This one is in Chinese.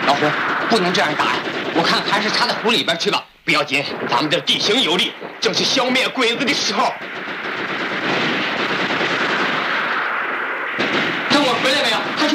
老胡，不能这样打呀！我看还是插到湖里边去吧。 不要紧，咱们这地形有利，正是消灭鬼子的时候。 等我回来没有？他